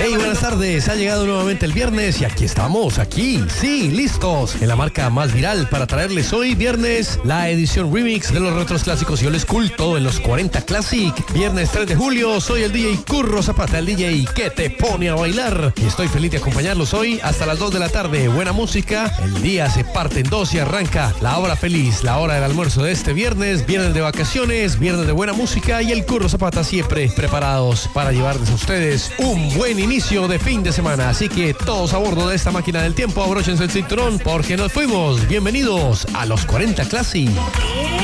Hey, buenas tardes, ha llegado nuevamente el viernes y aquí estamos, sí, listos, en la marca más viral para traerles hoy viernes la edición remix de los retros clásicos y old school, todo en los 40 Classic. Viernes 3 de julio, soy el DJ Curro Zapata, el DJ que te pone a bailar y estoy feliz de acompañarlos hoy hasta las 2 de la tarde. Buena música, el día se parte en dos y arranca la hora feliz, la hora del almuerzo de este viernes de vacaciones, viernes de buena música y el Curro Zapata siempre preparados para llevarles a ustedes un buen inicio de fin de semana. Así que todos a bordo de esta máquina del tiempo, abróchense el cinturón porque nos fuimos. Bienvenidos a los 40 Classic.